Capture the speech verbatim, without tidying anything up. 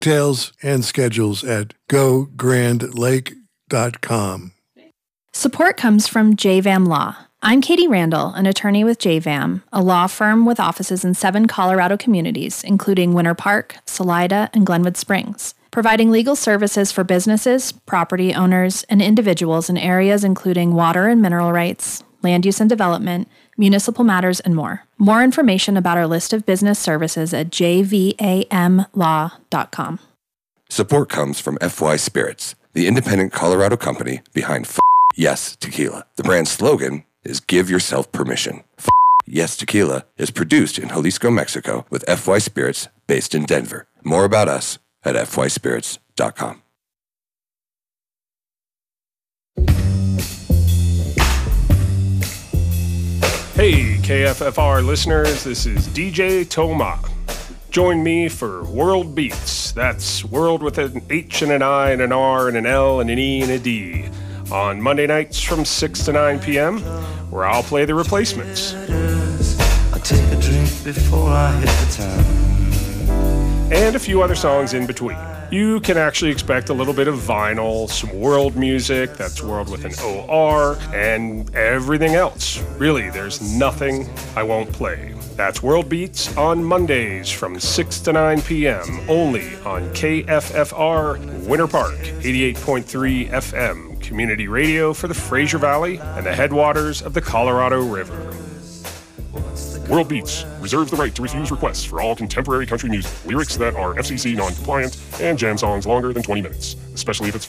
Details and schedules at go grand lake dot com. Support comes from J V A M Law. I'm Katie Randall, an attorney with J V A M, a law firm with offices in seven Colorado communities, including Winter Park, Salida, and Glenwood Springs, providing legal services for businesses, property owners, and individuals in areas including water and mineral rights, land use and development, municipal matters, and more. More information about our list of business services at j v a m law dot com. Support comes from F Y Spirits, the independent Colorado company behind F Yes Tequila. The brand slogan is Give Yourself Permission. F Yes Tequila is produced in Jalisco, Mexico, with F Y Spirits based in Denver. More about us at f y spirits dot com. Hey, K F F R listeners, this is D J Toma. Join me for World Beats. That's World with an H and an I and an R and an L and an E and a D. On Monday nights from six to nine p.m., where I'll play the replacements. I take a drink before I hit the town. And a few other songs in between. You can actually expect a little bit of vinyl, some world music, that's world with an O R, and everything else. Really, there's nothing I won't play. That's World Beats on Mondays from six to nine p.m. only on K F F R Winter Park, eighty-eight point three F M, community radio for the Fraser Valley and the headwaters of the Colorado River. World Beats reserves the right to refuse requests for all contemporary country music, lyrics that are F C C non-compliant, and jam songs longer than twenty minutes, especially if it's